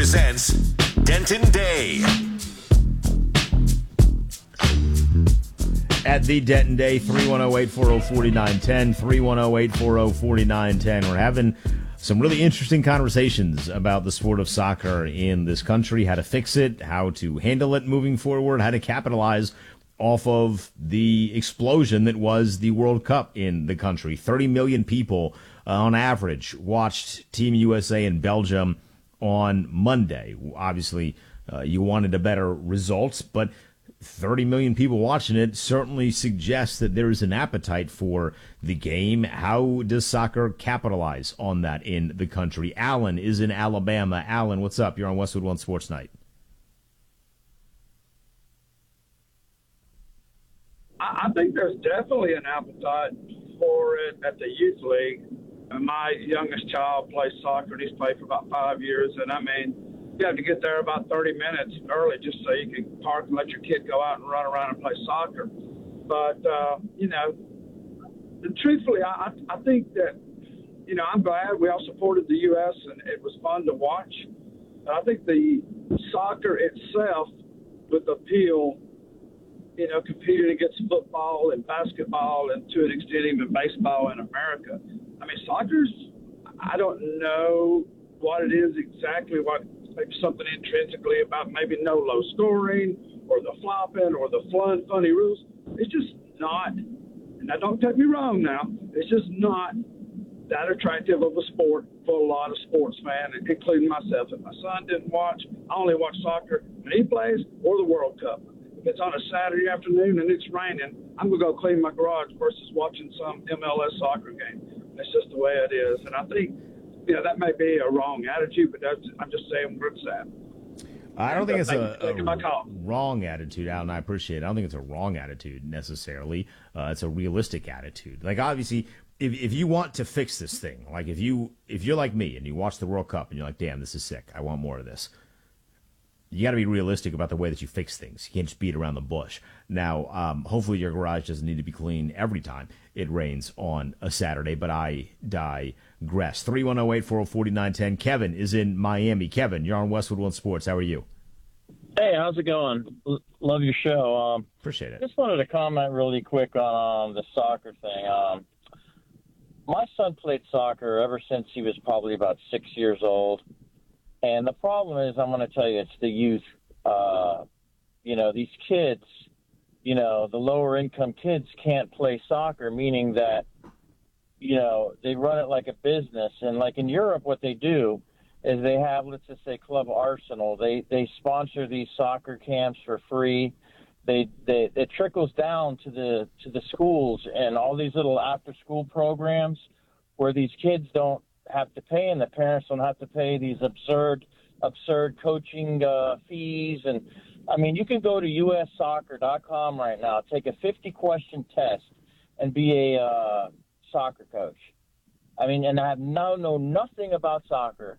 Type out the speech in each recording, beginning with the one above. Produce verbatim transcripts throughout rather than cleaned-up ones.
presents Denton Day. At the Denton Day, three one zero, eight four zero, four nine one zero, three one zero, eight four zero, four nine one zero. We're having some really interesting conversations about the sport of soccer in this country, how to fix it, how to handle it moving forward, how to capitalize off of the explosion that was the World Cup in the country. thirty million people uh, on average watched Team U S A and Belgium on Monday. Obviously, uh, you wanted a better results, but thirty million people watching it certainly suggests that there is an appetite for the game. How does soccer capitalize on that in the country? Alan is in Alabama. Alan, what's up? You're on Westwood One Sports Night. I think there's definitely an appetite for it at the youth league. And my youngest child plays soccer, and he's played for about five years. And, I mean, you have to get there about thirty minutes early just so you can park and let your kid go out and run around and play soccer. But, uh, you know, truthfully, I, I think that, you know, I'm glad we all supported the U S, and it was fun to watch. And I think the soccer itself would appeal, you know, competing against football and basketball and to an extent even baseball in America. I mean, soccer's, I don't know what it is exactly, what maybe something intrinsically about maybe no low scoring or the flopping or the fun, funny rules. It's just not, and now don't take me wrong now, it's just not that attractive of a sport for a lot of sports fans, including myself. If my son didn't watch, I only watch soccer when he plays or the World Cup. If it's on a Saturday afternoon and it's raining, I'm going to go clean my garage versus watching some M L S soccer game. That's just the way it is. And I think, you know, that may be a wrong attitude, but that's, I'm just saying where it's at. I don't think it's a, a wrong attitude, Alan. I appreciate it. I don't think it's a wrong attitude necessarily. Uh, it's a realistic attitude. Like, obviously, if if you want to fix this thing, like if you if you're like me and you watch the World Cup and you're like, damn, this is sick, I want more of this. You got to be realistic about the way that you fix things. You can't just beat around the bush. Now, um, hopefully your garage doesn't need to be clean every time it rains on a Saturday, but I digress. three one zero, eight four zero, four nine one zero. Kevin is in Miami. Kevin, you're on Westwood One Sports. How are you? Hey, how's it going? L- love your show. Um, Appreciate it. Just wanted to comment really quick on um, the soccer thing. Um, my son played soccer ever since he was probably about six years old. And the problem is, I'm going to tell you, it's the youth. Uh, you know, these kids, you know, the lower income kids can't play soccer, meaning that, you know, they run it like a business. And like in Europe, what they do is they have, let's just say, Club Arsenal. They they sponsor these soccer camps for free. They, they it trickles down to the to the schools and all these little after school programs where these kids don't have to pay and the parents don't have to pay these absurd absurd coaching uh, fees. And I mean, you can go to U S soccer dot com right now, take a fifty question test and be a uh, soccer coach. I mean, and I have no know nothing about soccer,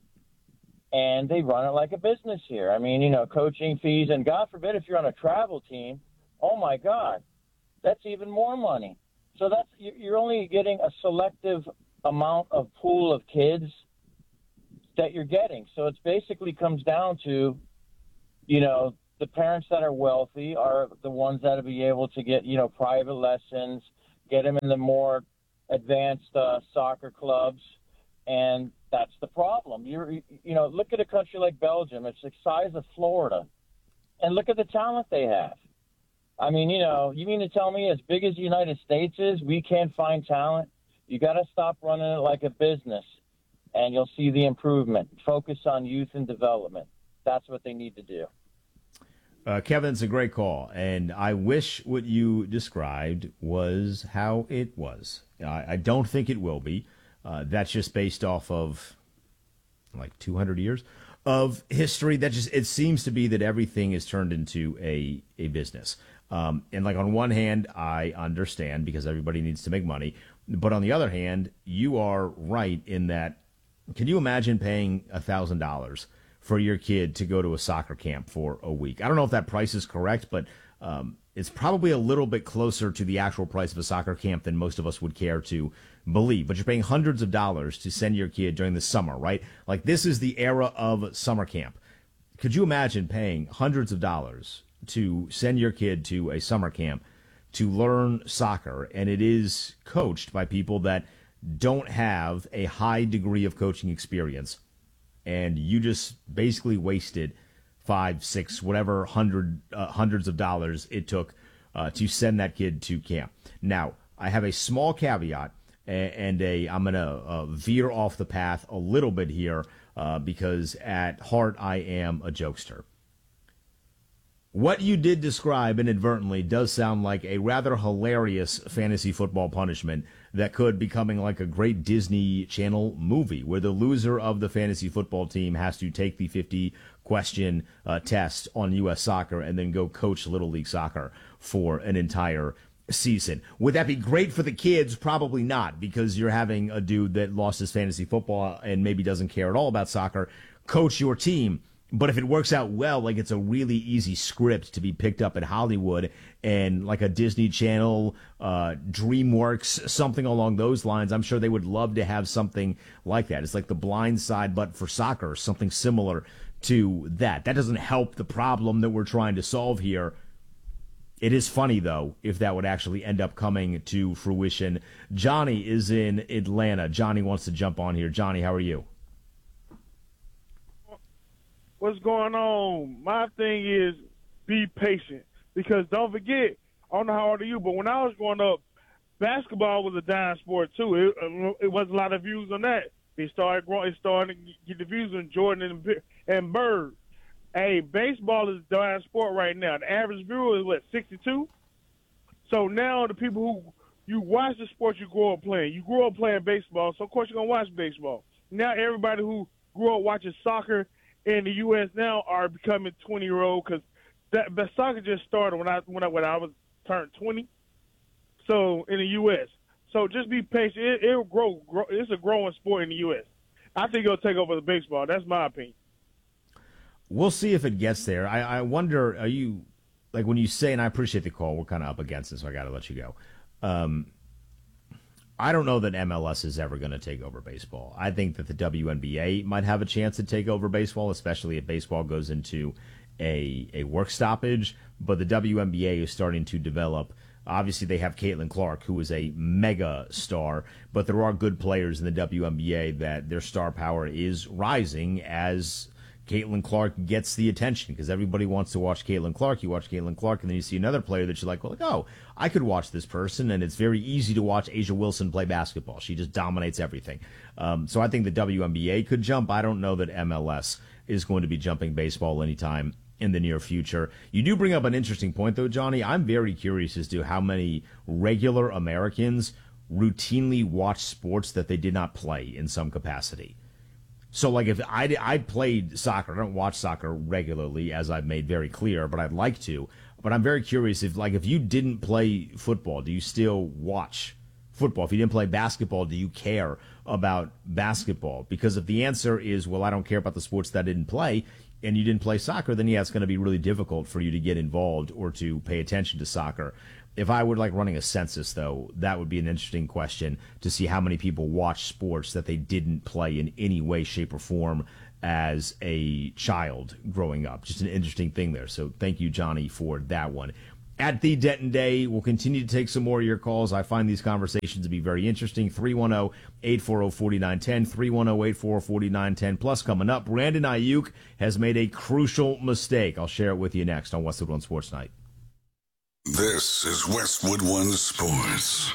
and they run it like a business here. I mean, you know, coaching fees, and God forbid if you're on a travel team, oh my God, that's even more money. So that's, you're only getting a selective amount of pool of kids that you're getting. So it basically comes down to, you know, the parents that are wealthy are the ones that will be able to get, you know, private lessons, get them in the more advanced uh, soccer clubs. And that's the problem. You're, you know, look at a country like Belgium. It's the size of Florida. And look at the talent they have. I mean, you know, you mean to tell me as big as the United States is, we can't find talent? You got to stop running it like a business, and you'll see the improvement. Focus on youth and development. That's what they need to do. Uh, Kevin, it's a great call, and I wish what you described was how it was. I, I don't think it will be. Uh, that's just based off of like two hundred years of history. That just, it seems to be that everything is turned into a, a business. Um, and like on one hand, I understand because everybody needs to make money. But on the other hand, you are right in that, can you imagine paying one thousand dollars for your kid to go to a soccer camp for a week? I don't know if that price is correct, but um, it's probably a little bit closer to the actual price of a soccer camp than most of us would care to believe. But you're paying hundreds of dollars to send your kid during the summer, right? Like, this is the era of summer camp could you imagine paying hundreds of dollars to send your kid to a summer camp to learn soccer, and it is coached by people that don't have a high degree of coaching experience, and you just basically wasted five, six, whatever hundred uh, hundreds of dollars it took uh, to send that kid to camp. Now, I have a small caveat, and a I'm going to uh, veer off the path a little bit here uh, because at heart I am a jokester. What you did describe inadvertently does sound like a rather hilarious fantasy football punishment that could be coming like a great Disney Channel movie where the loser of the fantasy football team has to take the fifty question uh, test on U S soccer and then go coach Little League soccer for an entire season. Would that be great for the kids? Probably not, because you're having a dude that lost his fantasy football and maybe doesn't care at all about soccer coach your team. But if it works out well, like it's a really easy script to be picked up at Hollywood and like a Disney Channel, uh, DreamWorks, something along those lines, I'm sure they would love to have something like that. It's like The Blind Side, but for soccer, something similar to that. That doesn't help the problem that we're trying to solve here. It is funny, though, if that would actually end up coming to fruition. Johnny is in Atlanta. Johnny wants to jump on here. Johnny, how are you? What's going on? My thing is be patient, because don't forget, I don't know how old are you, but when I was growing up, basketball was a dying sport too. It, it wasn't a lot of views on that. It started growing. It started to get the views on Jordan and, and Bird. Hey, baseball is a dying sport right now. The average viewer is what, sixty-two? So now the people who you watch the sport you grow up playing. You grew up playing baseball, so of course you're gonna watch baseball. Now everybody who grew up watching soccer in the U S now are becoming twenty-year-old, because that, that soccer just started when I when I when I was turned twenty. So in the U S, so just be patient. It, it'll grow, grow. It's a growing sport in the U S. I think it'll take over the baseball. That's my opinion. We'll see if it gets there. I, I wonder, are you, like when you say, and I appreciate the call, we're kind of up against it, so I got to let you go. Um, I don't know that M L S is ever going to take over baseball. I think that the W N B A might have a chance to take over baseball, especially if baseball goes into a, a work stoppage. But the W N B A is starting to develop. Obviously, they have Caitlin Clark, who is a mega star, but there are good players in the W N B A that their star power is rising as Caitlin Clark gets the attention, because everybody wants to watch Caitlin Clark. You watch Caitlin Clark, and then you see another player that you're like, well, like, oh, I could watch this person, and it's very easy to watch A'ja Wilson play basketball. She just dominates everything. Um, so I think the W N B A could jump. I don't know that M L S is going to be jumping baseball anytime in the near future. You do bring up an interesting point, though, Johnny. I'm very curious as to how many regular Americans routinely watch sports that they did not play in some capacity. So, like, if I, I played soccer, I don't watch soccer regularly, as I've made very clear, but I'd like to. But I'm very curious if, like, if you didn't play football, do you still watch football? If you didn't play basketball, do you care about basketball? Because if the answer is, well, I don't care about the sports that I didn't play, and you didn't play soccer, then, yeah, it's going to be really difficult for you to get involved or to pay attention to soccer. If I were like running a census, though, that would be an interesting question to see how many people watch sports that they didn't play in any way, shape, or form as a child growing up. Just an interesting thing there. So thank you, Johnny, for that one. At the Denton Day, we'll continue to take some more of your calls. I find these conversations to be very interesting. three one zero, eight four zero, four nine one zero, three one zero, eight four zero, four nine one zero. Plus, coming up, Brandon Ayuk has made a crucial mistake. I'll share it with you next on Westwood One Sports Night. This is Westwood One Sports.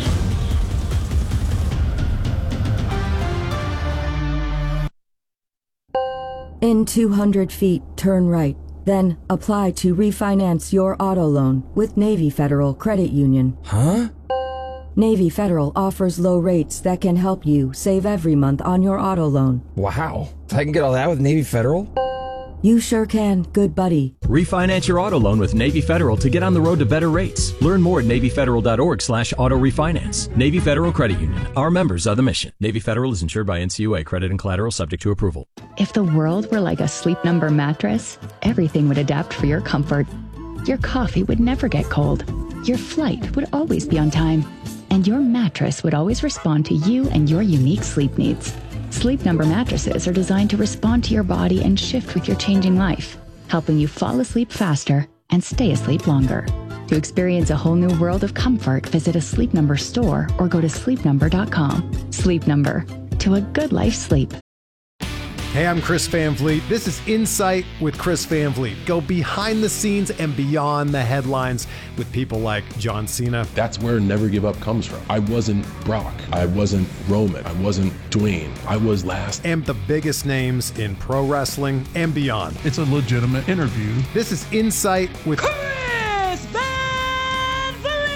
In two hundred feet, turn right. Then, apply to refinance your auto loan with Navy Federal Credit Union. Huh? Navy Federal offers low rates that can help you save every month on your auto loan. Wow. I can get all that with Navy Federal? You sure can, good buddy. Refinance your auto loan with Navy Federal to get on the road to better rates. Learn more at NavyFederal.org slash auto refinance. Navy Federal Credit Union. Our members are the mission. Navy Federal is insured by N C U A. Credit and collateral subject to approval. If the world were like a Sleep Number mattress, everything would adapt for your comfort. Your coffee would never get cold. Your flight would always be on time. And your mattress would always respond to you and your unique sleep needs. Sleep Number mattresses are designed to respond to your body and shift with your changing life, helping you fall asleep faster and stay asleep longer. To experience a whole new world of comfort, visit a Sleep Number store or go to sleep number dot com. Sleep Number, to a good life sleep. Hey, I'm Chris Van Vliet. This is Insight with Chris Van Vliet. Go behind the scenes and beyond the headlines with people like John Cena. That's where Never Give Up comes from. I wasn't Brock. I wasn't Roman. I wasn't Dwayne. I was last. And the biggest names in pro wrestling and beyond. It's a legitimate interview. This is Insight with Chris Van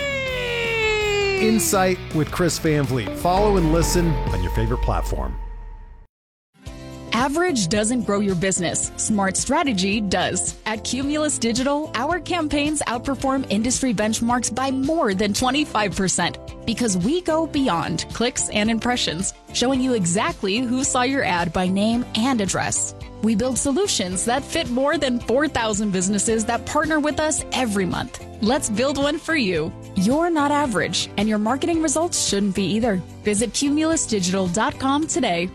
Vliet. Insight with Chris Van Vliet. Follow and listen on your favorite platform. Average doesn't grow your business. Smart strategy does. At Cumulus Digital, our campaigns outperform industry benchmarks by more than twenty-five percent because we go beyond clicks and impressions, showing you exactly who saw your ad by name and address. We build solutions that fit more than four thousand businesses that partner with us every month. Let's build one for you. You're not average, and your marketing results shouldn't be either. Visit cumulus digital dot com today.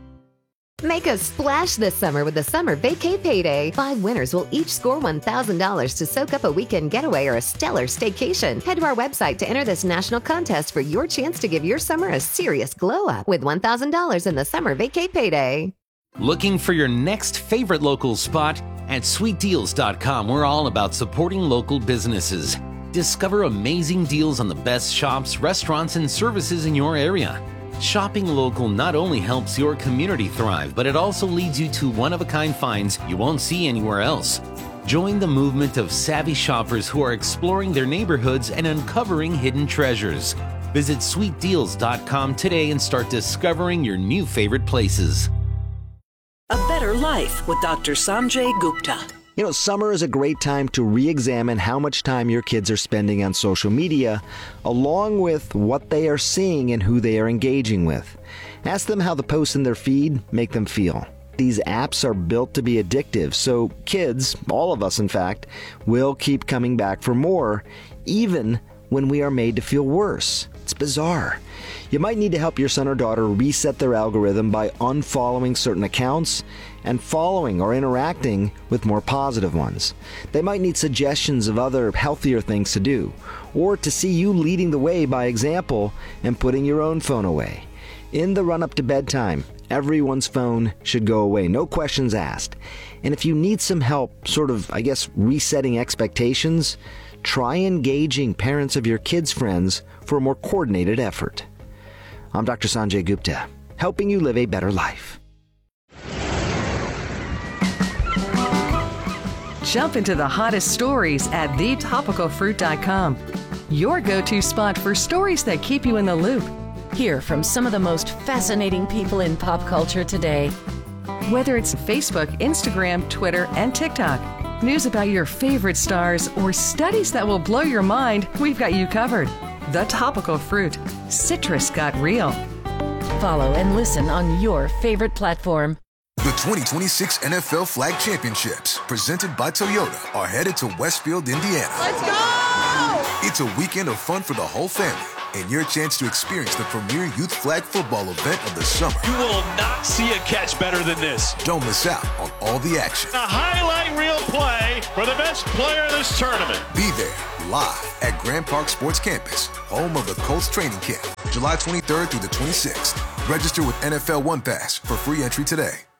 Make a splash this summer with the Summer Vacay Payday. Five winners will each score one thousand dollars to soak up a weekend getaway or a stellar staycation. Head to our website to enter this national contest for your chance to give your summer a serious glow up with one thousand dollars in the Summer Vacay Payday. Looking for your next favorite local spot? At sweet deals dot com, we're all about supporting local businesses. Discover amazing deals on the best shops, restaurants, and services in your area. Shopping local not only helps your community thrive, but it also leads you to one-of-a-kind finds you won't see anywhere else. Join the movement of savvy shoppers who are exploring their neighborhoods and uncovering hidden treasures. Visit sweet deals dot com today and start discovering your new favorite places. A Better Life with Doctor Sanjay Gupta. You know, summer is a great time to re-examine how much time your kids are spending on social media, along with what they are seeing and who they are engaging with. Ask them how the posts in their feed make them feel. These apps are built to be addictive, so kids, all of us in fact, will keep coming back for more, even when we are made to feel worse. It's bizarre. You might need to help your son or daughter reset their algorithm by unfollowing certain accounts and following or interacting with more positive ones. They might need suggestions of other healthier things to do, or to see you leading the way by example and putting your own phone away. In the run-up to bedtime, everyone's phone should go away, no questions asked. And if you need some help, sort of, I guess, resetting expectations, try engaging parents of your kids' friends for a more coordinated effort. I'm Doctor Sanjay Gupta, helping you live a better life. Jump into the hottest stories at the topical fruit dot com. Your go-to spot for stories that keep you in the loop. Hear from some of the most fascinating people in pop culture today. Whether it's Facebook, Instagram, Twitter, and TikTok, news about your favorite stars, or studies that will blow your mind, we've got you covered. The Topical Fruit. Citrus got real. Follow and listen on your favorite platform. The twenty twenty-six N F L Flag Championships, presented by Toyota, are headed to Westfield, Indiana. Let's go! It's a weekend of fun for the whole family, and your chance to experience the premier youth flag football event of the summer. You will not see a catch better than this. Don't miss out on all the action. A highlight reel play for the best player of this tournament. Be there, live at Grand Park Sports Campus, home of the Colts training camp, July twenty-third through the twenty-sixth. Register with N F L One Pass for free entry today.